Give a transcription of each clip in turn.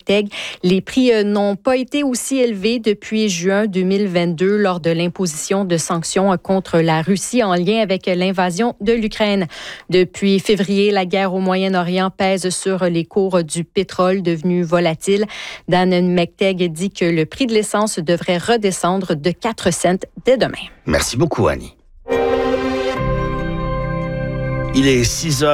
MECTEG. Les prix n'ont pas été aussi élevés depuis juin 2022 lors de l'imposition de sanctions contre la Russie en lien avec l'invasion de l'Ukraine. Depuis février, la guerre au Moyen-Orient pèse sur les cours du pétrole devenu volatile. Dan MECTEG dit que le prix de l'essence devrait redescendre de 4 cents dès demain. Merci beaucoup, Annie. Il est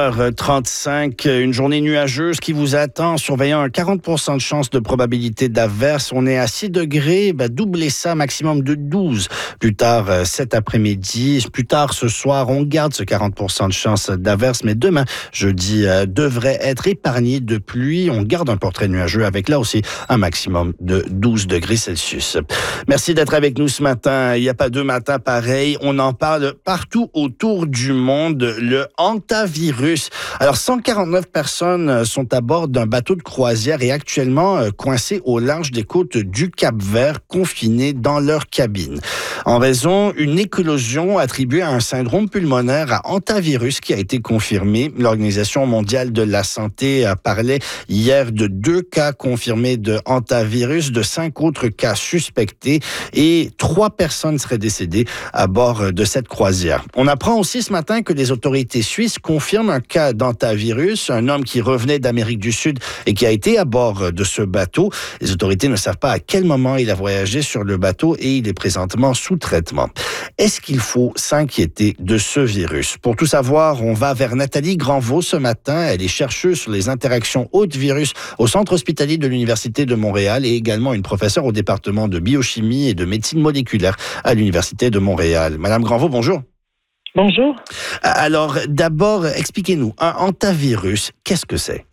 6h35, une journée nuageuse qui vous attend, surveillant un 40% de chance de probabilité d'averse. On est à 6 degrés, doublez ça, maximum de 12. Plus tard cet après-midi, plus tard ce soir, on garde ce 40% de chance d'averse, mais demain, jeudi, devrait être épargné de pluie. On garde un portrait nuageux avec là aussi un maximum de 12 degrés Celsius. Merci d'être avec nous ce matin. Il n'y a pas deux matins pareils. On en parle partout autour du monde. Le hantavirus. Alors, 149 personnes sont à bord d'un bateau de croisière et actuellement coincées au large des côtes du Cap-Vert, confinées dans leur cabine. En raison d'une éclosion attribuée à un syndrome pulmonaire à hantavirus qui a été confirmé. L'Organisation mondiale de la santé parlait hier de 2 cas confirmés de hantavirus, de 5 autres cas suspectés et 3 personnes seraient décédées à bord de cette croisière. On apprend aussi ce matin que les autorités suisses confirment un cas d'hantavirus, un homme qui revenait d'Amérique du Sud et qui a été à bord de ce bateau. Les autorités ne savent pas à quel moment il a voyagé sur le bateau et il est présentement sous traitement. Est-ce qu'il faut s'inquiéter de ce virus? Pour tout savoir, on va vers Nathalie Granvaux ce matin. Elle est chercheuse sur les interactions hôte-virus au Centre hospitalier de l'Université de Montréal et également une professeure au département de biochimie et de médecine moléculaire à l'Université de Montréal. Madame Granvaux, bonjour. Bonjour. Alors, d'abord, expliquez-nous, un hantavirus, qu'est-ce que c'est?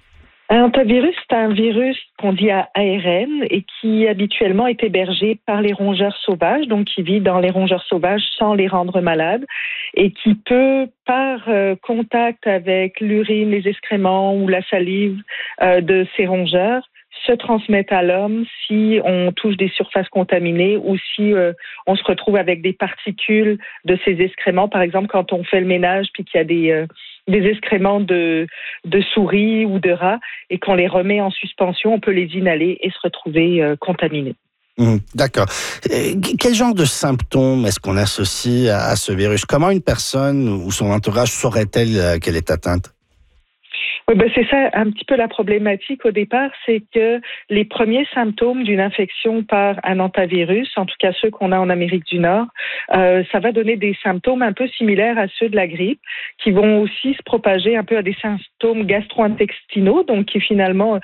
Un hantavirus, c'est un virus qu'on dit à ARN et qui habituellement est hébergé par les rongeurs sauvages, donc qui vit dans les rongeurs sauvages sans les rendre malades et qui peut, par contact avec l'urine, les excréments ou la salive de ces rongeurs, se transmettre à l'homme si on touche des surfaces contaminées ou si on se retrouve avec des particules de ces excréments. Par exemple, quand on fait le ménage puis qu'il y a des excréments de souris ou de rats et qu'on les remet en suspension, on peut les inhaler et se retrouver contaminés. D'accord. Quel genre de symptômes est-ce qu'on associe à ce virus? Comment une personne ou son entourage saurait-elle qu'elle est atteinte? Oui, c'est ça un petit peu la problématique au départ, c'est que les premiers symptômes d'une infection par un hantavirus, en tout cas ceux qu'on a en Amérique du Nord, ça va donner des symptômes un peu similaires à ceux de la grippe, qui vont aussi se propager un peu à des symptômes gastro-intestinaux, donc qui finalement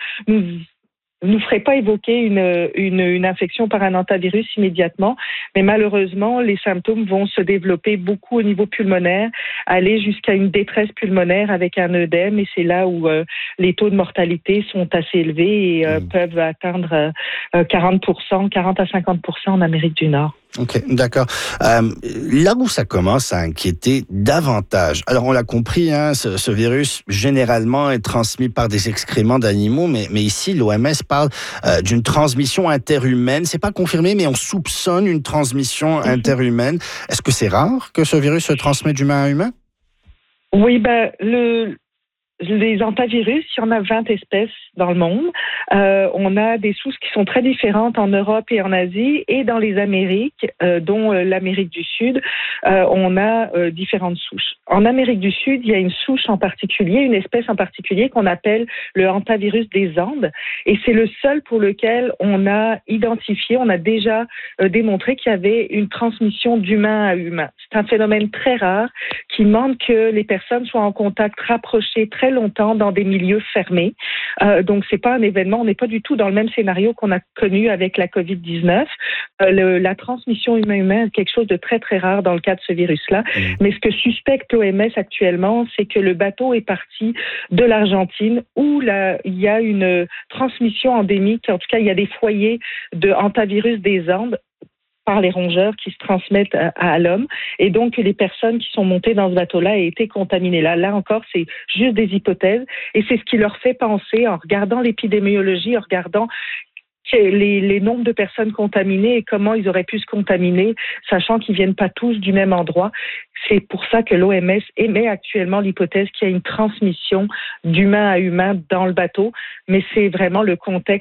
nous ferait pas évoquer une infection par un hantavirus immédiatement, mais malheureusement, les symptômes vont se développer beaucoup au niveau pulmonaire, aller jusqu'à une détresse pulmonaire avec un œdème, et c'est là où les taux de mortalité sont assez élevés et peuvent atteindre 40%, 40 à 50% en Amérique du Nord. OK, d'accord. Là où ça commence à inquiéter davantage, alors on l'a compris, ce virus généralement est transmis par des excréments d'animaux, mais ici l'OMS parle d'une transmission interhumaine. C'est pas confirmé, mais on soupçonne une transmission interhumaine. Est-ce que c'est rare que ce virus se transmette d'humain à humain? Oui, les hantavirus, il y en a 20 espèces dans le monde. On a des souches qui sont très différentes en Europe et en Asie et dans les Amériques, dont l'Amérique du Sud, on a différentes souches. En Amérique du Sud, il y a une souche en particulier, une espèce en particulier qu'on appelle le hantavirus des Andes et c'est le seul pour lequel on a identifié, on a déjà démontré qu'il y avait une transmission d'humain à humain. C'est un phénomène très rare qui demande que les personnes soient en contact rapproché très longtemps dans des milieux fermés. Donc, c'est pas un événement, on n'est pas du tout dans le même scénario qu'on a connu avec la COVID-19. La transmission humain-humain est quelque chose de très, très rare dans le cas de ce virus-là. Mais ce que suspecte l'OMS actuellement, c'est que le bateau est parti de l'Argentine où il y a une transmission endémique. En tout cas, il y a des foyers de hantavirus des Andes par les rongeurs qui se transmettent à l'homme. Et donc, les personnes qui sont montées dans ce bateau-là aient été contaminées. Là encore, c'est juste des hypothèses. Et c'est ce qui leur fait penser, en regardant l'épidémiologie, en regardant les nombres de personnes contaminées et comment ils auraient pu se contaminer, sachant qu'ils viennent pas tous du même endroit. C'est pour ça que l'OMS émet actuellement l'hypothèse qu'il y a une transmission d'humain à humain dans le bateau. Mais c'est vraiment le contexte